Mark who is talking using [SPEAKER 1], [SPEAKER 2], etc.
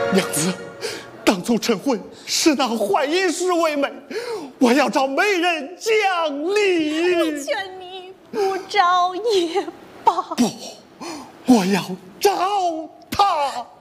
[SPEAKER 1] 娘子，当初晨会是拿坏衣诗为美，我要找媒人讲理。
[SPEAKER 2] 我劝你不找也罢。
[SPEAKER 1] 不，我要找他。